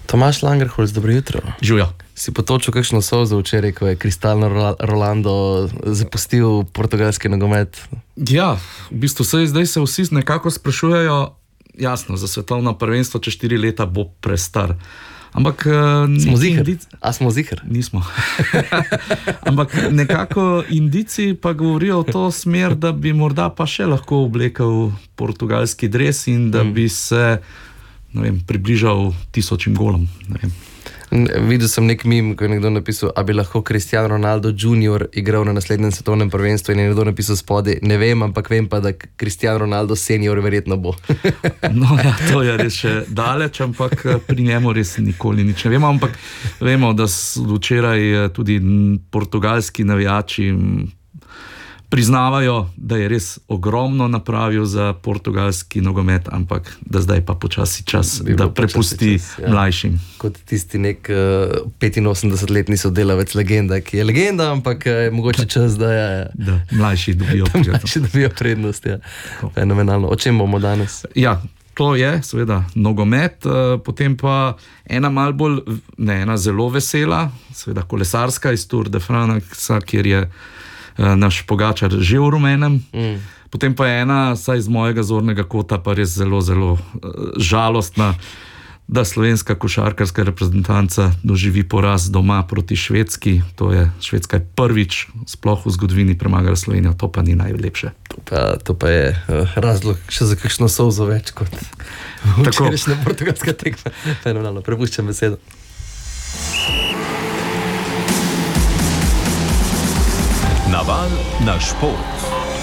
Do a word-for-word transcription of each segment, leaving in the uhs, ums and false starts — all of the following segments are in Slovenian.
Tomaž Langerholz, dobro jutro. Živjo. Si potočil kakšno solzo včeraj, ko je Cristiano Rolando zapustil portugalski nogomet? Ja, v bistvu se zdaj se vsi nekako sprašujejo, jasno, za svetovno prvenstvo čez štiri leta bo prestar. Ampak... Smo ziher? A smo ziher? Nismo. Ampak nekako indici pa govorijo v to smer, da bi morda pa še lahko oblekel portugalski dres in da bi se... ne vem, približal tisočim golom. Ne vem. Videl sem nek mim, ko je nekdo napisal, a bi lahko Cristiano Ronaldo junior igral na naslednjem svetovnem prvenstvu in je nekdo napisal spodaj, ne vem, ampak vem pa, da Cristiano Ronaldo senior verjetno bo. No ja, to je res še daleč, ampak pri njemu res nikoli nič ne vemo, ampak vemo, da včeraj tudi portugalski navijači priznavajo, da je res ogromno napravil za portugalski nogomet, ampak da zdaj pa počasi čas, da prepusti čas, ja. mlajšim. Kot tisti nek uh, petinosemdesetletni sodelavec legenda, ki je legenda, ampak je mogoče čas, da je... Da mlajši dobijo, da mlajši dobijo prednost. Ja. Fenomenalno. O čem bomo danes? Ja, to je seveda nogomet, uh, potem pa ena mal bolj, ne, ena zelo vesela, seveda kolesarska iz Tour de France, kjer je naš Pogačar že v rumenem. Mm. Potem pa je ena, saj z mojega zornega kota, pa res zelo, zelo žalostna, da slovenska košarkarska reprezentanca doživi poraz doma proti Švedski. To je, Švedska je prvič sploh v zgodovini premagala Slovenijo, to pa ni najlepše. To pa, to pa je razlog še za kakšno solzo več kot včerajšnja portugalska tekma. Fenomenalno, prepuščam besedo. Naval na šport.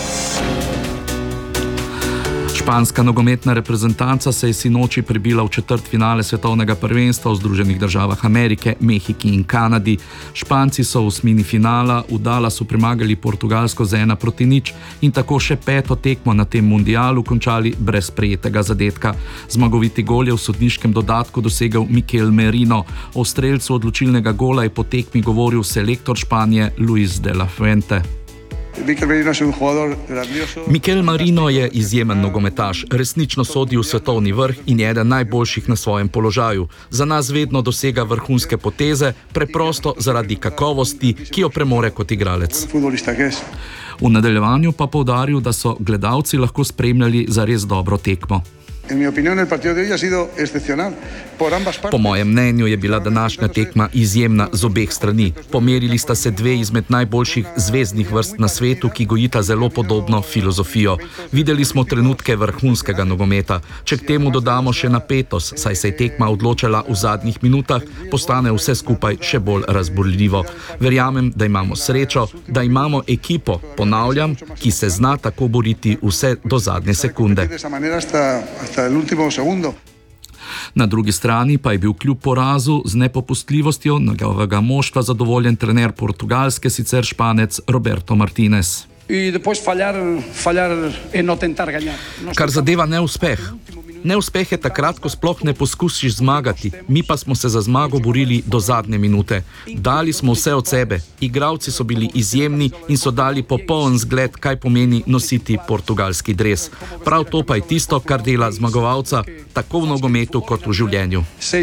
Španska nogometna reprezentanca se je sinoči prebila v četrtfinale svetovnega prvenstva v Združenih državah Amerike, Mehiki in Kanadi. Španci so v osmini finala v Dallasu premagali Portugalsko z ena proti nič in tako še peto tekmo na tem mundialu končali brez prejetega zadetka. Zmagoviti gol je v sodniškem dodatku dosegel Mikel Merino. O strelcu odločilnega gola je po tekmi govoril selektor Španije Luis de la Fuente. Mikel Merino je izjemen nogometaš, resnično sodi v svetovni vrh in je eden najboljših na svojem položaju. Za nas vedno dosega vrhunske poteze, preprosto zaradi kakovosti, ki jo premore kot igralec. V nadaljevanju pa poudaril, da so gledalci lahko spremljali za res dobro tekmo. Po mojem mnenju je bila današnja tekma izjemna z obeh strani. Pomerili sta se dve izmed najboljših zvezdnih vrst na svetu, ki gojita zelo podobno filozofijo. Videli smo trenutke vrhunskega nogometa. Če k temu dodamo še napetost, saj se je tekma odločala v zadnjih minutah, postane vse skupaj še bolj razburljivo. Verjamem, da imamo srečo, da imamo ekipo, ponavljam, ki se zna tako boriti vse do zadnje sekunde. Na drugi strani pa je bil kljub porazu z nepopustljivostjo njegovega moštva zadovoljen trener Portugalske, sicer Španec Roberto Martinez. Kar zadeva neuspeh. Neuspeh je takrat, ko sploh ne poskusiš zmagati, mi pa smo se za zmago borili do zadnje minute. Dali smo vse od sebe, igralci so bili izjemni in so dali popoln zgled, kaj pomeni nositi portugalski dres. Prav to pa je tisto, kar dela zmagovalca, tako v nogometu kot v življenju.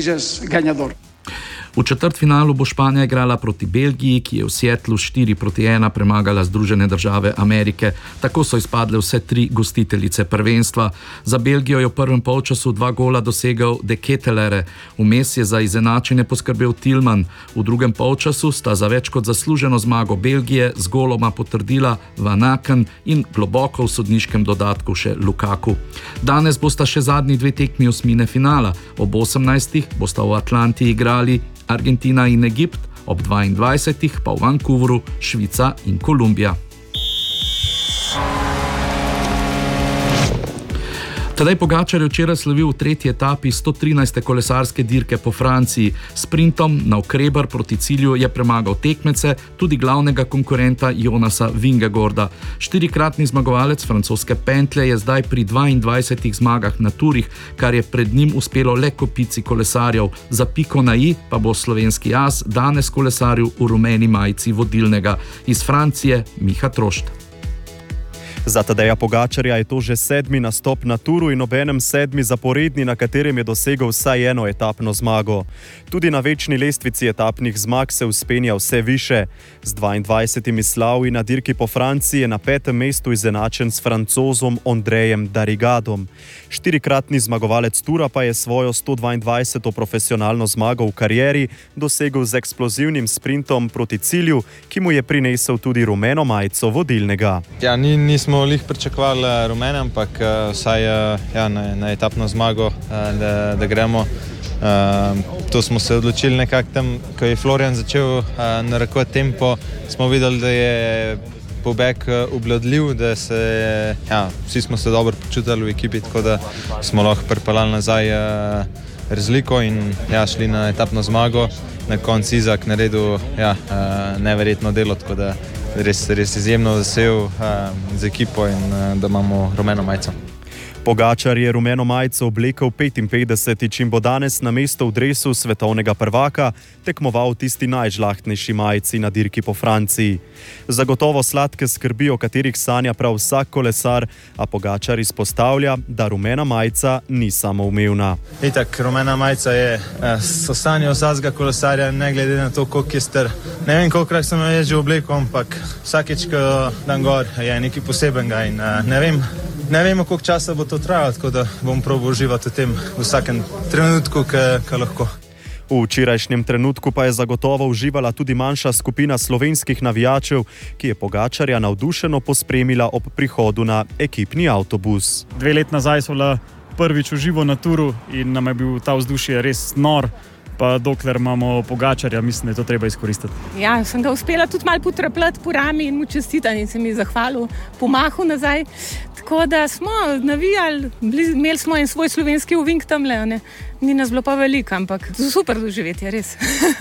V četrtfinalu bo Španija igrala proti Belgiji, ki je v Seattlu štiri proti ena premagala Združene države Amerike. Tako so izpadle vse tri gostiteljice prvenstva. Za Belgijo je v prvem polčasu dva gola dosegel De Ketelaere. Vmes je za izenačenje poskrbel Tillman. V drugem polčasu sta za več kot zasluženo zmago Belgije z goloma potrdila Van Aken in globoko v sodniškem dodatku še Lukaku. Danes bosta še zadnji dve tekmi osmine finala. Ob osemnajstih bosta v Atlanti igrali Argentina in Egipt, ob dvaindvajsetih pa v Vancouveru Švica in Kolumbija. Tadej Pogačar je včeraj slavil v tretji etapi sto trinajste kolesarske dirke po Franciji. Sprintom navkreber proti cilju je premagal tekmece, tudi glavnega konkurenta Jonasa Vingegaarda. Štirikratni zmagovalec francoske pentlje je zdaj pri dvaindvajsetih zmagah na turih, kar je pred njim uspelo le kopici kolesarjev. Za piko na i pa bo slovenski as danes kolesaril v rumeni majici vodilnega. Iz Francije Miha Trošt. Za Tadeja Pogačarja je to že sedmi nastop na turu in obenem sedmi zaporedni, na katerem je dosegel vsaj eno etapno zmago. Tudi na večni lestvici etapnih zmag se vzpenja vse više. Z dvaindvajsetimi slavji na dirki po Franciji je na petem mestu izenačen s Francozom Ondrejem Darigadom. Štirikratni zmagovalec tura pa je svojo sto dvaindvajseto profesionalno zmago v karieri dosegel z eksplozivnim sprintom proti cilju, ki mu je prinesel tudi rumeno majico vodilnega. Ja, ni, nismo lih pričakovali rumene, ampak uh, vsaj uh, ja, na, na etapno zmago, uh, da, da gremo. Uh, to smo se odločili nekako tam, ko je Florian začel uh, narekovati tempo, smo videli, da je pobeg uh, obvladljiv, da se, ja, vsi smo se dobro počutili v ekipi, tako da smo lahko pripeljali nazaj uh, razliko in ja, šli na etapno zmago. Na koncu Izak naredil ja, uh, neverjetno delo, tako da res, res izjemno vesel uh, z ekipo in uh, da imamo rumeno majico. Pogačar je rumeno majico oblekel petinpetdesetič in bo danes na mesto v dresu svetovnega prvaka tekmoval v tisti najžlahtnejši majici na dirki po Franciji. Zagotovo sladke skrbi, o katerih sanja prav vsak kolesar, a Pogačar izpostavlja, da rumena majica ni samoumevna. Itak, rumena majica je so sanje vsakega kolesarja, ne glede na to, koliko je star. Ne vem, kolikrat sem jo že oblekel, ampak vsakeč, ko dan gor, je nekaj posebenega in ne vem, Ne vemo, koliko časa bo to trajalo, tako da bom probal uživati v tem v vsakem trenutku, ki lahko. V včerajšnjem trenutku pa je zagotovo uživala tudi manjša skupina slovenskih navijačev, ki je Pogačarja navdušeno pospremila ob prihodu na ekipni avtobus. Dve let nazaj so bila prvič v živo na turu in nam je bil ta vzdušje res nor. Pa dokler imamo Pogačarja, mislim, da je to treba izkoristiti. Ja, sem ga uspela tudi malo potrapljati po rami in mu čestitati in se mi zahvalil, pomahal nazaj. Tako da smo navijali, imeli smo en svoj slovenski ovink tamle, ne? Ni nas bilo pa veliko, ampak super doživetje, res.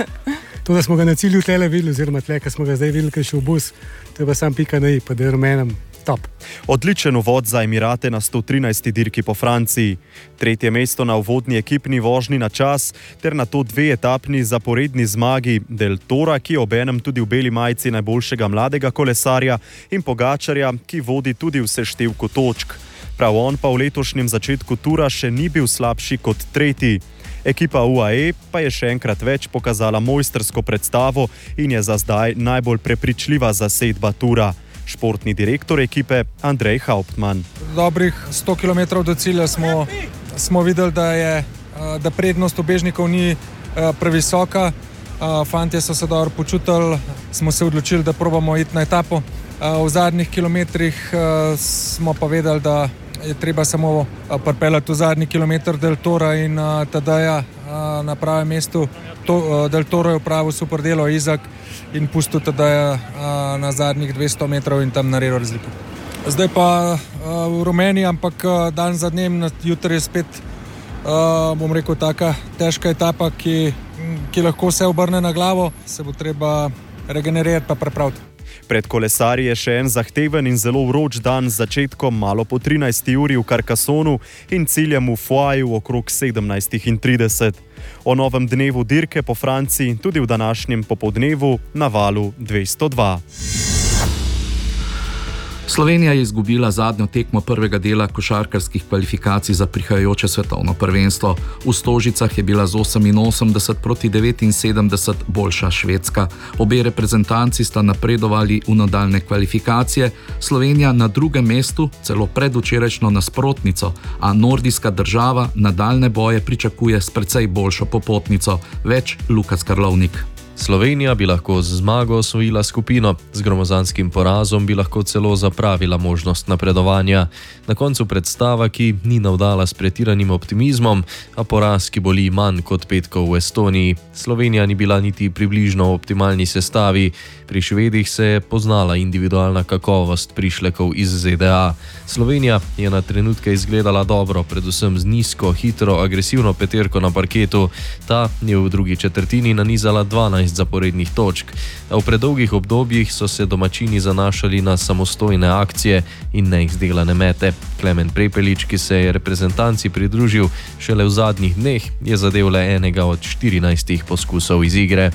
To, da smo ga na cilju tele videli, oziroma tle, ko smo ga zdaj videli, kaj še v bus, to je pa sam pika na i, pa da je rumenem. Top. Odličen uvod za Emirate na sto trinajsti dirki po Franciji. Tretje mesto na uvodni ekipni vožnji na čas ter na to dve etapni zaporedni zmagi Del Tora, ki je obenem tudi v beli majici najboljšega mladega kolesarja, in Pogačarja, ki vodi tudi v seštevku točk. Prav on pa v letošnjem začetku tura še ni bil slabši kot tretji. Ekipa U A E pa je še enkrat več pokazala mojstrsko predstavo in je za zdaj najbolj prepričljiva zasedba tura. Športni direktor ekipe Andrej Hauptmann. Dobrih sto kilometrov do cilja smo, smo videli, da, je, da prednost ubežnikov ni previsoka. Fantje so se dobro počutili, smo se odločili, da probamo iti na etapo. V zadnjih kilometrih smo pa vedeli, da je treba samo pripeljati v zadnji kilometr Del Tora in Tadeja na pravem mestu. To, Del Toro je opravil super delo, Izak, in pustil Tadeja na zadnjih dvesto metrov in tam naredil razliko. Zdaj pa v Romuniji, ampak dan za dnem, jutri je spet, bom rekel, taka težka etapa, ki, ki lahko vse obrne na glavo, se bo treba regenerirati pa prepraviti. Pred kolesarji je še en zahteven in zelo vroč dan z začetkom malo po trinajsti uri v Carcassonu in ciljem v Foaju okrog sedemnajst trideset. O novem dnevu dirke po Franciji tudi v današnjem popoldnevu na valu dvesto dva. Slovenija je izgubila zadnjo tekmo prvega dela košarkarskih kvalifikacij za prihajajoče svetovno prvenstvo. V Stožicah je bila z oseminosemdeset proti devetinsedemdeset boljša Švedska. Obe reprezentanci sta napredovali v nadaljne kvalifikacije, Slovenija na drugem mestu, celo predvčerajšnjo nasprotnico, a nordijska država nadaljne boje pričakuje s precej boljšo popotnico. Več Lukas Karlovnik. Slovenija bi lahko z zmago osvojila skupino, z gromozanskim porazom bi lahko celo zapravila možnost napredovanja. Na koncu predstava, ki ni navdala s pretiranim optimizmom, a poraz, ki boli manj kot petkov v Estoniji. Slovenija ni bila niti približno v optimalni sestavi. Pri Švedih se je poznala individualna kakovost prišlekov iz Z D A. Slovenija je na trenutke izgledala dobro, predvsem z nizko, hitro, agresivno peterko na parketu. Ta je v drugi četrtini nanizala dvanajst zaporednih točk. A v predolgih obdobjih so se domačini zanašali na samostojne akcije in neizdelane mete. Klemen Prepelič, ki se je reprezentanci pridružil šele v zadnjih dneh, je zadel le enega od štirinajstih poskusov iz igre.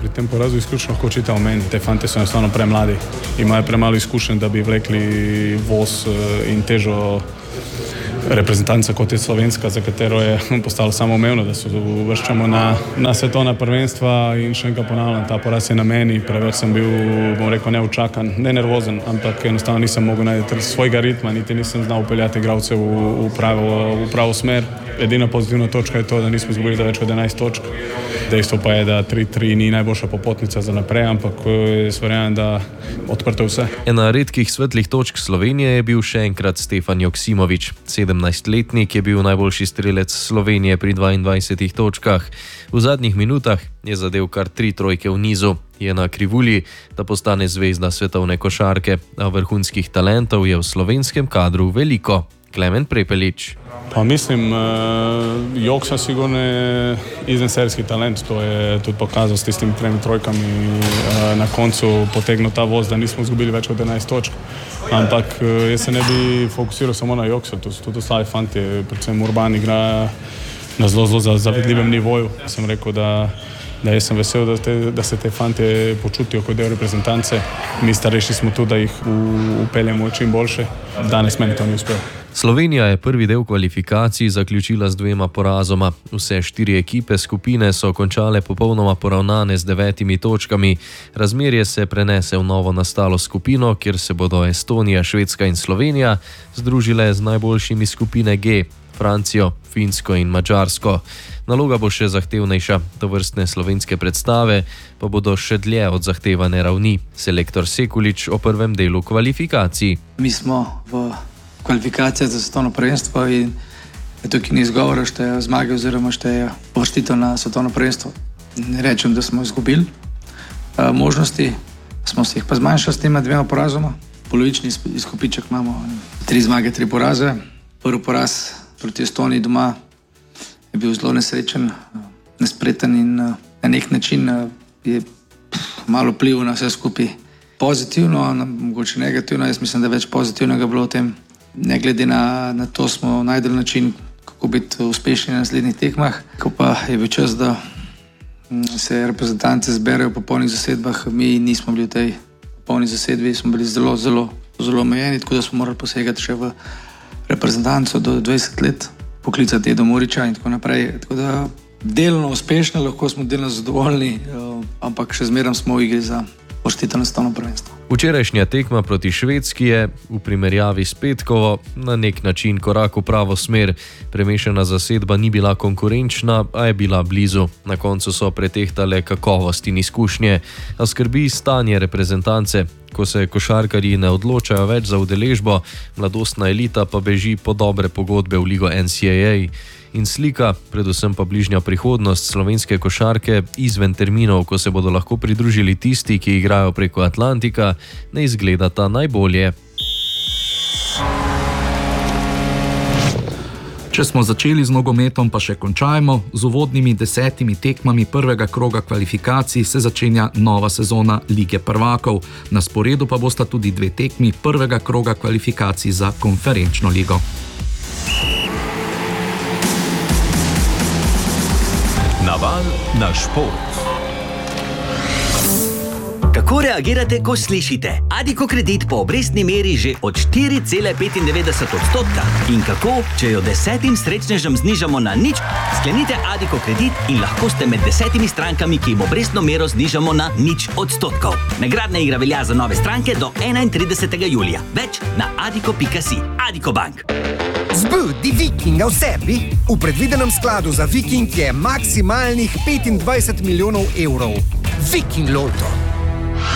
pri tem porazu izključno lahko očitamo meni. Te fante so enostavno premladi, imajo premalo izkušenj, da bi vlekli voz in težo reprezentanca, kot je slovenska, za katero je postalo samoumevno, da se uvrščamo na, na svetovna prvenstva. In še enkrat ponavljam, ta poraz je na meni, preveč sem bil, bom rekel, neučakan, ne nervozen, ampak enostavno nisem mogel najti svojega ritma, niti nisem znal upeljati igralcev v, v, pravo, v pravo smer. Edina pozitivna točka je to, da nismo izgubili za več kot enajst točk. Dejstvo pa je, da tri tri ni najboljša popotnica za naprej, ampak jaz verjamem, da odprto vse. Ena redkih svetlih točk Slovenije je bil še enkrat Stefan Joksimović. sedemnajstletnik je bil najboljši strelec Slovenije pri dvaindvajsetih točkah. V zadnjih minutah je zadel kar tri trojke v nizu. Je na krivulji, da postane zvezda svetovne košarke, a vrhunskih talentov je v slovenskem kadru veliko. Klemen Prepelič. Pa mislim, uh, Joksa sigurno je izvenserijski talent, to je tudi pokazal s tistim tremi trojkami uh, na koncu potegnil ta voz, da nismo izgubili več kot enajst točk. Ampak uh, jaz se ne bi fokusiral samo na Joksa, tu so tudi ostali fanti, predvsem Urban igra na zelo, zelo zavidljivem nivoju. Sem rekel, da, da jaz sem vesel, da, te, da se te fante počutijo kot del reprezentance. Mi starejši smo tu, da jih upeljemo čim boljše. Danes meni to ni uspelo. Slovenija je prvi del kvalifikacij zaključila z dvema porazoma. Vse štiri ekipe skupine so končale popolnoma poravnane z devetimi točkami. Razmerje se prenese v novo nastalo skupino, kjer se bodo Estonija, Švedska in Slovenija združile z najboljšimi skupine G, Francijo, Finsko in Madžarsko. Naloga bo še zahtevnejša, tovrstne slovenske predstave pa bodo še dlje od zahtevane ravni. Selektor Sekulič o prvem delu kvalifikacij. Mi smo v kvalifikacija za svetovno prvenstvo in tukaj ni izgovora, štejejo zmage oziroma štejejo uvrstitev na svetovno prvenstvo. Ne rečem, da smo izgubili uh, možnosti, smo se jih pa zmanjšali s tema dvema porazoma. Polovični izkupiček imamo tri zmage, tri poraze. Prvi poraz proti Estoniji doma je bil zelo nesrečen, nespreten in uh, na nek način uh, je pff, malo vplival na vse skupaj. Pozitivno, mogoče negativno, jaz mislim, da več pozitivnega bilo v tem. Ne glede na, na to smo najdeli način, kako biti uspešni na naslednjih tekmah. Ko pa je bil čas, da se reprezentance zberejo v popolnih zasedbah, mi nismo bili v tej popolni zasedbi, smo bili zelo, zelo, zelo omejeni, tako da smo morali posegati še v reprezentanco do dvajset let, poklicati Edo Muriča in tako naprej. Tako da delno uspešni, lahko smo delno zadovoljni, ampak še zmeraj smo v igri za uvrstitev na svetovno prvenstvo. Včerajšnja tekma proti Švedski je v primerjavi s petkovo na nek način korak v pravo smer. Premešana zasedba ni bila konkurenčna, a je bila blizu. Na koncu so pretehtale kakovost in izkušnje, a skrbi stanje reprezentance. Ko se košarkarji ne odločajo več za udeležbo, mladostna elita pa beži po dobre pogodbe v ligo N C A A. In slika, predvsem pa bližnja prihodnost slovenske košarke izven terminov, ko se bodo lahko pridružili tisti, ki igrajo preko Atlantika, ne izgledata najbolje. Če smo začeli z nogometom, pa še končajmo. Z uvodnimi desetimi tekmami prvega kroga kvalifikacij se začenja nova sezona Lige prvakov. Na sporedu pa bosta tudi dve tekmi prvega kroga kvalifikacij za konferenčno ligo. Naval na šport. Kako reagirate, ko slišite? Addiko kredit po obrestni meri že od štiri cele petindevetdeset odstotka. In kako, če jo desetim srečnežem znižamo na nič? Sklenite Addiko kredit in lahko ste med desetimi strankami, ki jim obrestno mero znižamo na nič odstotkov. Nagradna igra velja za nove stranke do enaintridesetega julija. Več na addiko pika si. Addiko Bank. Zbudi Vikinga v sebi. V predvidenem skladu za Viking je maksimalnih petindvajset milijonov evrov. Viking Lotto.